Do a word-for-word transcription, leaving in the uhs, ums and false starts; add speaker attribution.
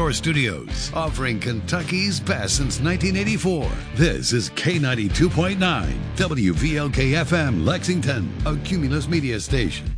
Speaker 1: Outdoor Studios, offering Kentucky's best since nineteen eighty-four. This is K ninety-two point nine, W V L K F M, Lexington, a Cumulus Media station.